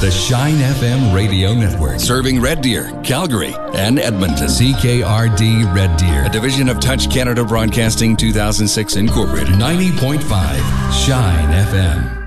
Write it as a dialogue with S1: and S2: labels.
S1: The Shine FM radio network.
S2: Serving Red Deer, Calgary, and Edmonton.
S1: CKRD Red Deer.
S2: A division of Touch Canada Broadcasting 2006 Incorporated.
S1: 90.5 Shine FM.